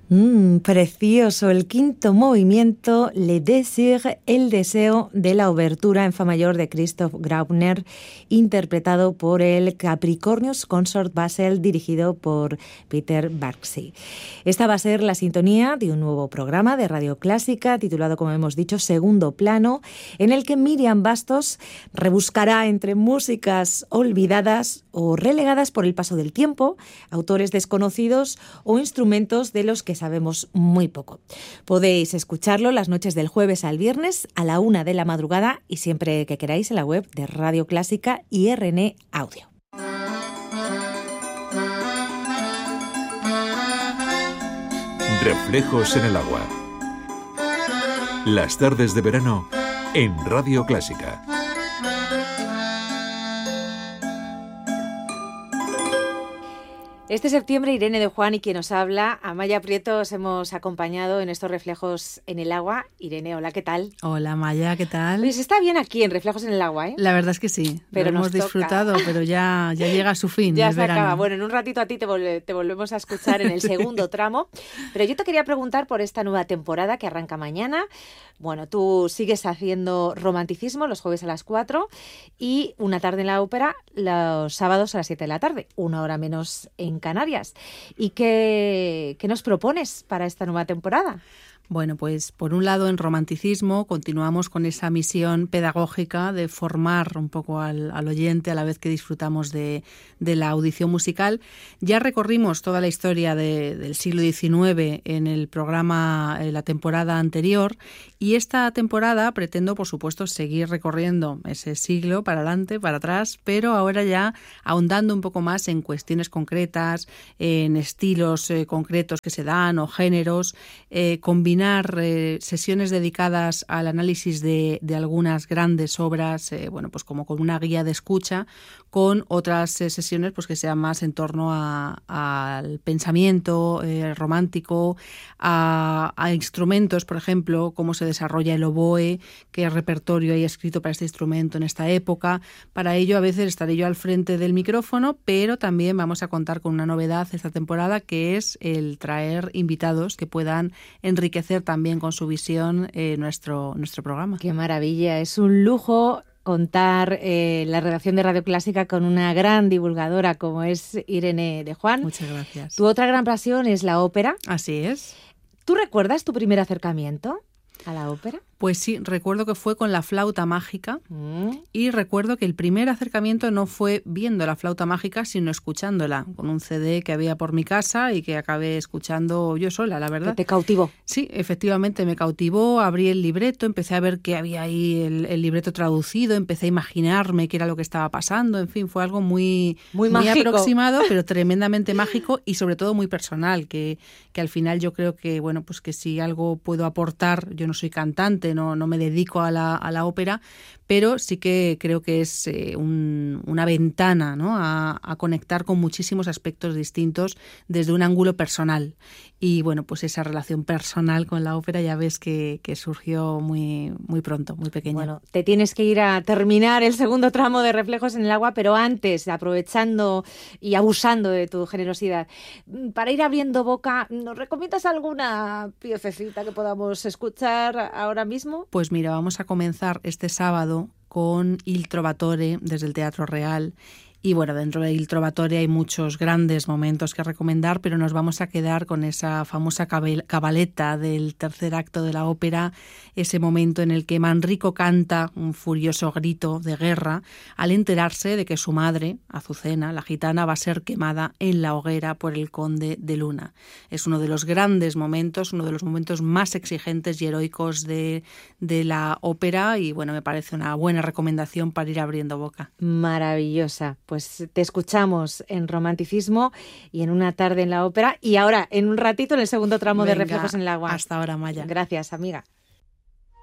Precioso el quinto movimiento, Le Désir, el deseo, de la obertura en fa mayor de Christoph Graupner, interpretado por el Capricornius Consort Basel, dirigido por Peter Barksy. Esta va a ser la sintonía de un nuevo programa de Radio Clásica, titulado, como hemos dicho, Segundo Plano, en el que Miriam Bastos rebuscará entre músicas olvidadas o relegadas por el paso del tiempo, autores desconocidos o instrumentos de los que sabemos muy poco. Podéis escucharlo las noches del jueves al viernes a la 1 de la madrugada y siempre que queráis en la web de Radio Clásica y RN Audio. Reflejos en el agua. Las tardes de verano en Radio Clásica. Este septiembre, Irene de Juan y quien nos habla, Amaya Prieto, os hemos acompañado en estos Reflejos en el Agua. Irene, hola, ¿qué tal? Hola, Amaya, ¿qué tal? Pues está bien aquí en Reflejos en el Agua, ¿eh? La verdad es que sí, pero lo hemos disfrutado, pero ya llega a su fin. Ya el se verano. acaba. Bueno, en un ratito a ti te volvemos a escuchar en el segundo tramo, pero yo te quería preguntar por esta nueva temporada que arranca mañana. Bueno, tú sigues haciendo romanticismo los jueves a las 4 y una tarde en la ópera los sábados a las 7 de la tarde, una hora menos en Canarias. ¿Y qué nos propones para esta nueva temporada? Bueno, pues por un lado en romanticismo continuamos con esa misión pedagógica de formar un poco al oyente a la vez que disfrutamos de la audición musical. Ya recorrimos toda la historia del siglo XIX en el programa, la temporada anterior, y esta temporada pretendo, por supuesto, seguir recorriendo ese siglo para adelante, para atrás, pero ahora ya ahondando un poco más en cuestiones concretas, en estilos concretos que se dan o géneros, combinar sesiones dedicadas al análisis de algunas grandes obras, bueno, pues como con una guía de escucha, con otras sesiones pues que sean más en torno al pensamiento romántico, a instrumentos, por ejemplo, cómo se desarrolla el oboe, qué repertorio hay escrito para este instrumento en esta época. Para ello a veces estaré yo al frente del micrófono, pero también vamos a contar con una novedad esta temporada, que es el traer invitados que puedan enriquecer también con su visión nuestro programa. ¡Qué maravilla! Es un lujo contar la redacción de Radio Clásica con una gran divulgadora como es Irene de Juan. Muchas gracias. Tu otra gran pasión es la ópera. Así es. ¿Tú recuerdas tu primer acercamiento a la ópera? Pues sí, recuerdo que fue con la flauta mágica y recuerdo que el primer acercamiento no fue viendo la flauta mágica, sino escuchándola, con un CD que había por mi casa y que acabé escuchando yo sola, la verdad. ¿Que te cautivó? Sí, efectivamente me cautivó, abrí el libreto, empecé a ver que había ahí el libreto traducido, empecé a imaginarme qué era lo que estaba pasando, en fin, fue algo muy aproximado, pero tremendamente mágico y sobre todo muy personal, que al final yo creo que, bueno, pues que si algo puedo aportar, yo no soy cantante, no me dedico a la ópera, pero sí que creo que es una ventana, ¿no?, a conectar con muchísimos aspectos distintos desde un ángulo personal. Y bueno, pues esa relación personal con la ópera ya ves que surgió muy, muy pronto, muy pequeña. Bueno, te tienes que ir a terminar el segundo tramo de Reflejos en el Agua, pero antes, aprovechando y abusando de tu generosidad, para ir abriendo boca, ¿nos recomiendas alguna piececita que podamos escuchar ahora mismo? Pues mira, vamos a comenzar este sábado con Il Trovatore desde el Teatro Real. Y bueno, dentro de Il Trovatore hay muchos grandes momentos que recomendar, pero nos vamos a quedar con esa famosa cabaletta del tercer acto de la ópera, ese momento en el que Manrico canta un furioso grito de guerra al enterarse de que su madre, Azucena, la gitana, va a ser quemada en la hoguera por el conde de Luna. Es uno de los grandes momentos, uno de los momentos más exigentes y heroicos de la ópera y bueno, me parece una buena recomendación para ir abriendo boca. Maravillosa. Pues te escuchamos en Romanticismo y en Una tarde en la ópera y ahora en un ratito en el segundo tramo de Reflejos en el Agua. Hasta ahora, Maya. Gracias, amiga.